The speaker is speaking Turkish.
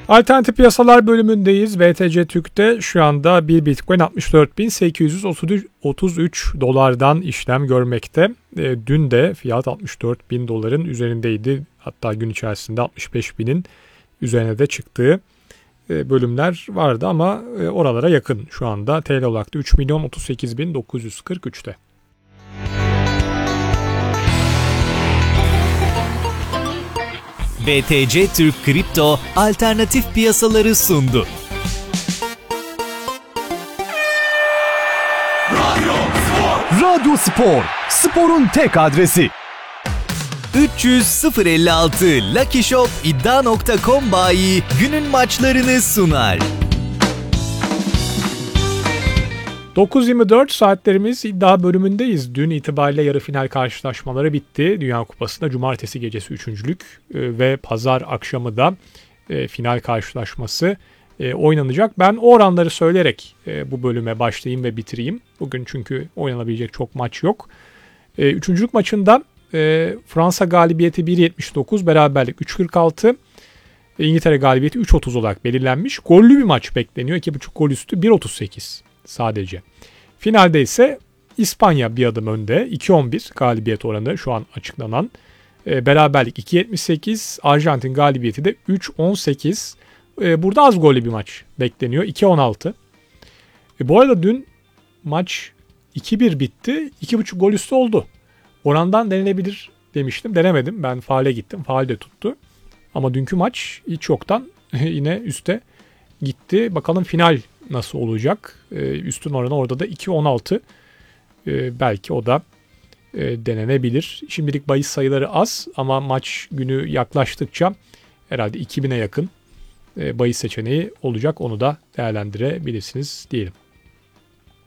Alternatif piyasalar bölümündeyiz. BTC Türk'te şu anda bir Bitcoin 64.833 dolardan işlem görmekte. Dün de fiyat 64.000 doların üzerindeydi. Hatta gün içerisinde 65.000'in üzerine de çıktığı bölümler vardı ama oralara yakın şu anda. TL olarak da 3.038.943'te. BTC Türk Kripto alternatif piyasaları sundu. Radyo Spor, sporun tek adresi. 300 056 Lucky Shop iddia.com bayi günün maçlarını sunar. 9.24 saatlerimiz iddia bölümündeyiz. Dün itibariyle yarı final karşılaşmaları bitti. Dünya Kupası'nda cumartesi gecesi üçüncülük ve pazar akşamı da final karşılaşması oynanacak. Ben o oranları söyleyerek bu bölüme başlayayım ve bitireyim. Bugün çünkü oynanabilecek çok maç yok. Üçüncülük maçında Fransa galibiyeti 1.79, beraberlik 3.46. İngiltere galibiyeti 3.30 olarak belirlenmiş. Gollü bir maç bekleniyor. 2.5 gol üstü 1.38 sadece. Finalde ise İspanya bir adım önde. 2.11 galibiyet oranı şu an açıklanan. Beraberlik 2.78. Arjantin galibiyeti de 3.18. Burada az gollü bir maç bekleniyor. 2.16. Bu arada dün maç 2-1 bitti. 2.5 gol üstü oldu. Orandan denenebilir demiştim. Denemedim. Ben faale gittim. Faal de tuttu. Ama dünkü maç hiç yoktan yine üste gitti. Bakalım final nasıl olacak? Üstün oranı orada da 2.16. Belki o da denenebilir. Şimdilik bahis sayıları az ama maç günü yaklaştıkça herhalde 2000'e yakın bahis seçeneği olacak. Onu da değerlendirebilirsiniz diyelim.